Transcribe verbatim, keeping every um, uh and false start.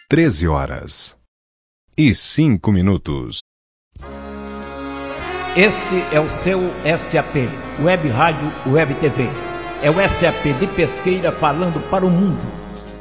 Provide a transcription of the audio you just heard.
treze horas e cinco minutos. Este é o seu S A P, Web Rádio Web T V. É o S A P de Pesqueira falando para o mundo.